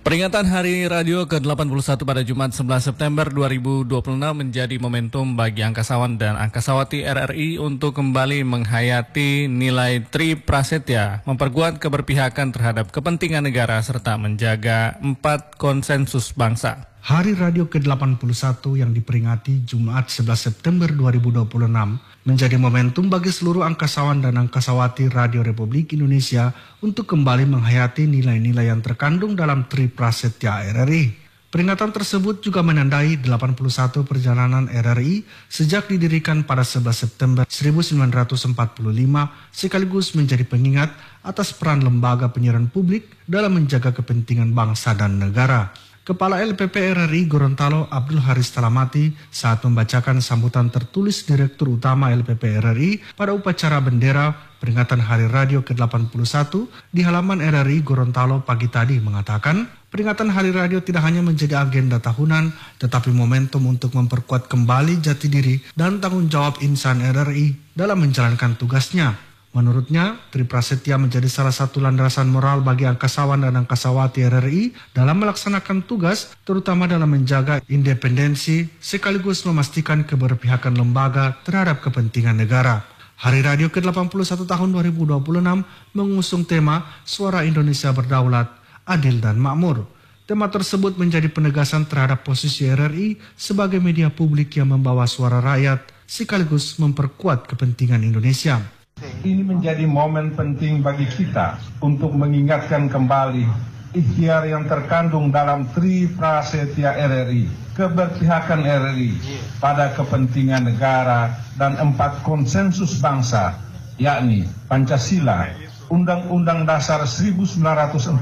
Peringatan Hari Radio ke-81 pada Jumat 11 September 2026 menjadi momentum bagi angkasawan dan angkasawati RRI untuk kembali menghayati nilai Tri Prasetya, memperkuat keberpihakan terhadap kepentingan negara serta menjaga 4 konsensus bangsa. Hari Radio ke-81 yang diperingati Jumat 11 September 2026 menjadi momentum bagi seluruh angkasawan dan angkasawati Radio Republik Indonesia untuk kembali menghayati nilai-nilai yang terkandung dalam Tri Prasetya RRI. Peringatan tersebut juga menandai 81 perjalanan RRI sejak didirikan pada 11 September 1945 sekaligus menjadi pengingat atas peran lembaga penyiaran publik dalam menjaga kepentingan bangsa dan negara. Kepala LPP RRI Gorontalo Abdul Haris Talamati saat membacakan sambutan tertulis Direktur Utama LPP RRI pada upacara bendera peringatan Hari Radio ke-81 di halaman RRI Gorontalo pagi tadi mengatakan, peringatan Hari Radio tidak hanya menjadi agenda tahunan, tetapi momentum untuk memperkuat kembali jati diri dan tanggung jawab insan RRI dalam menjalankan tugasnya. Menurutnya, Tri Prasetya menjadi salah satu landasan moral bagi angkasawan dan angkasawati RRI dalam melaksanakan tugas, terutama dalam menjaga independensi sekaligus memastikan keberpihakan lembaga terhadap kepentingan negara. Hari Radio ke-81 tahun 2026 mengusung tema Suara Indonesia Berdaulat, Adil dan Makmur. Tema tersebut menjadi penegasan terhadap posisi RRI sebagai media publik yang membawa suara rakyat sekaligus memperkuat kepentingan Indonesia. Ini menjadi momen penting bagi kita untuk mengingatkan kembali ikhtiar yang terkandung dalam Tri Prasetya RRI, keberpihakan RRI pada kepentingan negara dan 4 konsensus bangsa, yakni Pancasila, Undang-Undang Dasar 1945,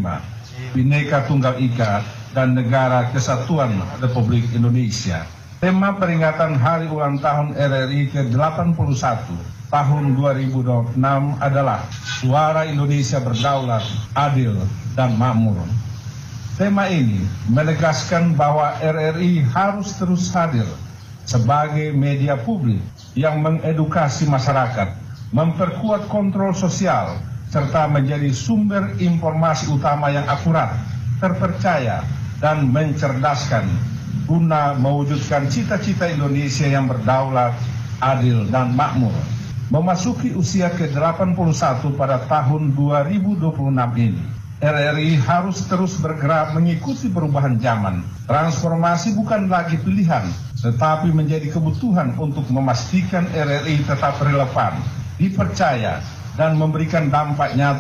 Bhinneka Tunggal Ika, dan Negara Kesatuan Republik Indonesia. Tema peringatan Hari Ulang Tahun RRI ke-81 tahun 2026 adalah Suara Indonesia Berdaulat, Adil, dan Makmur. Tema ini menegaskan bahwa RRI harus terus hadir sebagai media publik yang mengedukasi masyarakat, memperkuat kontrol sosial, serta menjadi sumber informasi utama yang akurat, terpercaya, dan mencerdaskan guna mewujudkan cita-cita Indonesia yang berdaulat, adil, dan makmur. Memasuki usia ke-81 pada tahun 2026 ini, RRI harus terus bergerak mengikuti perubahan zaman. Transformasi bukan lagi pilihan, tetapi menjadi kebutuhan untuk memastikan RRI tetap relevan, dipercaya, dan memberikan dampak nyata